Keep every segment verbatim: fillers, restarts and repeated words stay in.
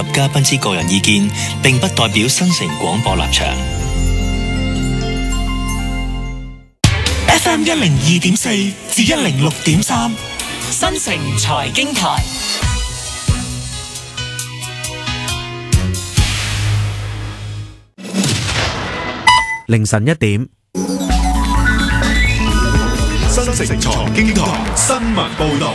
嘉賓之個人意見，並不代表新城廣播立場。 F M 一零二點四至一零六點三， 新城財經台。 凌晨一點， 新城財經台新聞報道。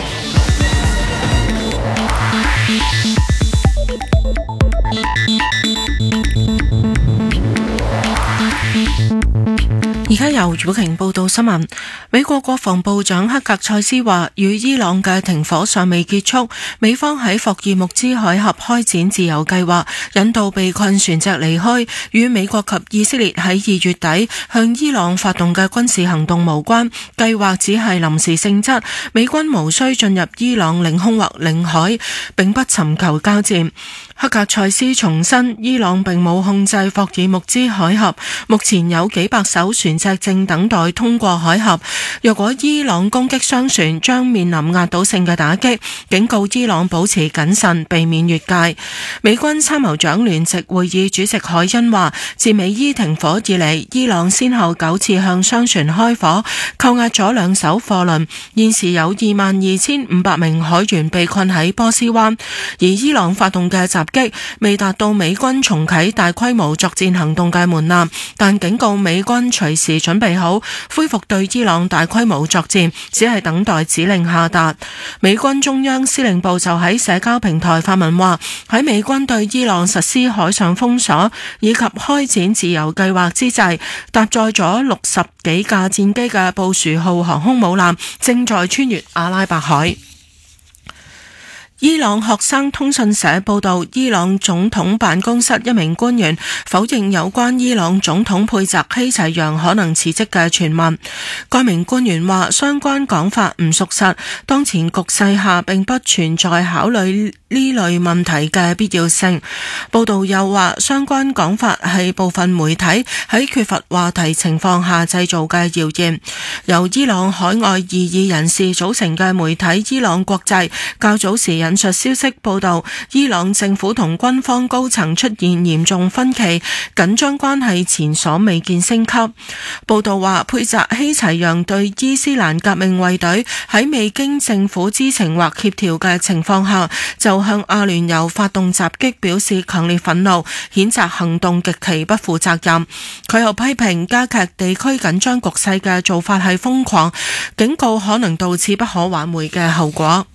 而家由朱寶瓊報道新聞。美國國防部長克格塞斯話，與伊朗嘅停火尚未結束，美方喺霍爾木茲海峽開展自由計劃，引導被困船隻離開，與美國及以色列喺二月底向伊朗發動嘅軍事行動無關，計劃只係臨時性質，美軍無需進入伊朗領空或領海，並不尋求交戰。克格塞斯重申，伊朗並冇控制霍爾木茲海峽，目前有幾百艘船隻正等待通過海峽。若果伊朗攻擊商船，將面臨壓倒性嘅打擊，警告伊朗保持謹慎，避免越界。美軍參謀長聯席會議主席海恩話，自美伊停火以嚟，伊朗先後九次向商船開火，扣押咗兩艘貨輪，現時有二萬二千五百名海員被困喺波斯灣，而伊朗發動嘅襲擊未達到美軍重啟大規模作戰行動嘅門檻，但警告美軍隨時準備好恢復對伊朗大規模作戰，只係等待指令下達。美軍中央司令部就喺社交平台發文話，喺美軍對伊朗實施海上封鎖以及開展自由計劃之際，搭載咗六十幾架戰機嘅布殊號航空母艦正在穿越阿拉伯海。伊朗學生通訊社報道，伊朗總統辦公室一名官員否認有關伊朗總統佩澤希齊揚可能辭職嘅傳聞。該名官員話，相關講法唔屬實，當前局勢下並不存在考慮呢類問題嘅必要性。報道又話，相關講法係部分媒體喺缺乏話題情況下製造嘅謠言。由伊朗海外異議人士組成嘅媒體伊朗國際較早時引述消息報道，伊朗政府同軍方高層出現嚴重分歧，緊張關係前所未見升級。報道話，佩澤希齊揚對伊斯蘭革命衛隊喺未經政府知情或協調嘅情況下就向阿聯酋發動襲擊表示強烈憤怒，譴責行動極其不負責任。佢又批評加劇地區緊張局勢嘅做法係瘋狂，警告可能導致不可挽回嘅後果。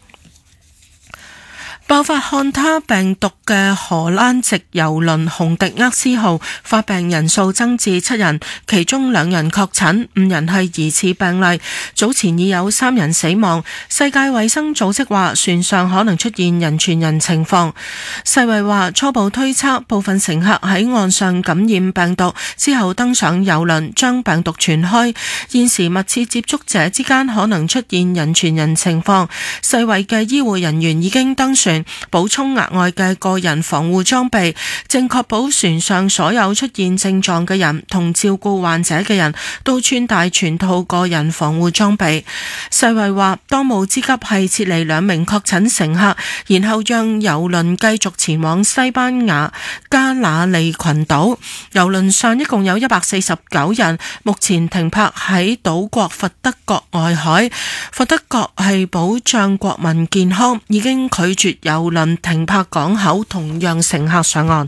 爆發漢他病毒嘅荷蘭籍郵輪紅迪厄斯號發病人數增至七人，其中兩人確診，五人係疑似病例。早前已有三人死亡。世界衛生組織話，船上可能出現人傳人情況。世衛話，初步推測部分乘客喺岸上感染病毒之後登上郵輪，將病毒傳開。現時密切接觸者之間可能出現人傳人情況。世衛嘅醫護人員已經登船，補充額外嘅個人防護裝備，正確保船上所有出現症狀嘅人同照顧患者嘅人都穿戴全套個人防護裝備。世衛話，當務之急係撤離兩名確診乘客，然後讓郵輪繼續前往西班牙加那利群島。郵輪上一共有一百四十九人，目前停泊喺島國佛得角外海。佛得角係保障國民健康，已經拒絕郵輪停泊港口同讓乘客上岸。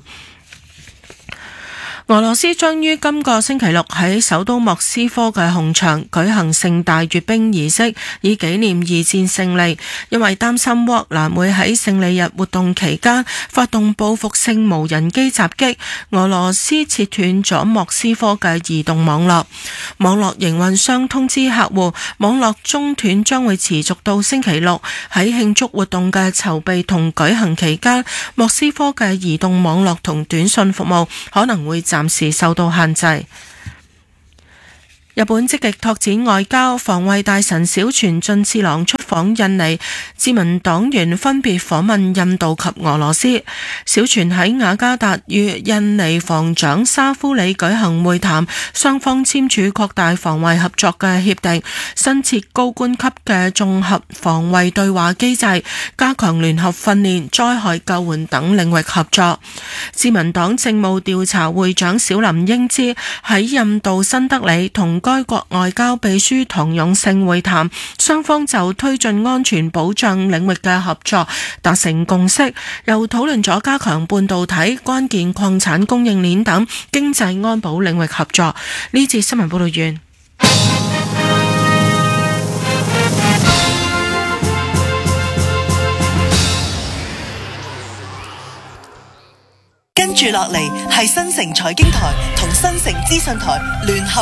俄羅斯將於今個星期六喺首都莫斯科嘅紅場舉行盛大閱兵儀式，以紀念二戰勝利。因為擔心烏克蘭會喺勝利日活動期間發動報復性無人機襲擊，俄羅斯切斷咗莫斯科嘅移動網絡。網絡營運商通知客戶，網絡中斷將會持續到星期六。喺慶祝活動嘅籌備同舉行期間，莫斯科嘅移動網絡同短信服務可能會暫時受到限制。日本積極拓展外交，防衛大臣小泉進次郎出訪訪印尼，自民黨員分別訪問印度及俄羅斯。小泉喺雅加達與印尼防長沙夫里舉行會談，雙方簽署擴大防衛合作嘅協定，新設高官級嘅綜合防衛對話機制，加強聯合訓練、災害救援等領域合作。自民黨政務調查會長小林英姿喺印度新德里同該國外交秘書唐勇勝會談，雙方就推進安全保障領域嘅合作達成共識，又討論咗加強半導體、關鍵礦產供應鏈等經濟安保領域合作。呢節新聞報道完。 跟住落嚟係新城財經台同新城資訊台聯合